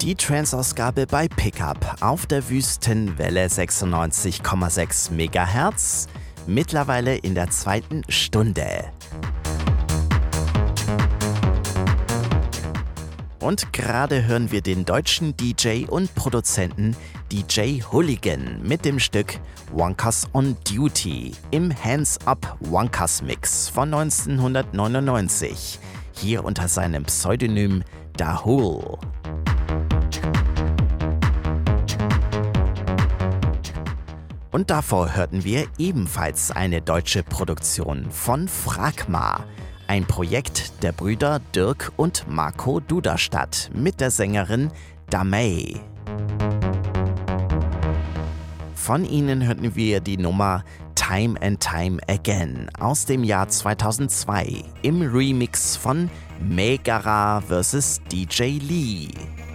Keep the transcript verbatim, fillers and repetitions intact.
Die Trance-Ausgabe bei Pickup auf der Wüstenwelle sechsundneunzig Komma sechs Megahertz, mittlerweile in der zweiten Stunde. Und gerade hören wir den deutschen D J und Produzenten D J Hooligan mit dem Stück Wonkers on Duty im Hands-Up Wonkers Mix von neunzehnhundertneunundneunzig, hier unter seinem Pseudonym Dahul. Und davor hörten wir ebenfalls eine deutsche Produktion von Fragma, ein Projekt der Brüder Dirk und Marco Duderstadt mit der Sängerin Damay. Von ihnen hörten wir die Nummer Time and Time Again aus dem Jahr zweitausendzwei im Remix von Megara versus D J Lee.